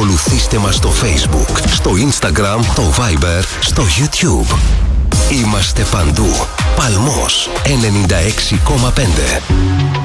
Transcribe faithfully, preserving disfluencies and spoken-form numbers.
Ακολουθήστε μας στο Facebook, στο Instagram, το Viber, στο YouTube. Είμαστε παντού. Παλμός ενενήντα έξι κόμμα πέντε.